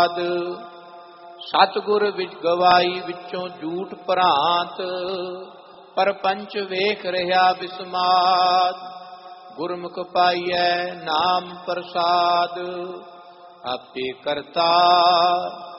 ਸਤਿਗੁਰ ਵਿੱਚ ਗਵਾਈ ਵਿੱਚੋਂ ਝੂਠ ਭਰਾਂਤ, ਪਰਪੰਚ ਵੇਖ ਰਿਹਾ ਬਿਸਮਾਦ। ਗੁਰਮੁਖ ਪਾਈਐ ਨਾਮ ਪ੍ਰਸਾਦ, ਆਪੇ ਕਰਤਾ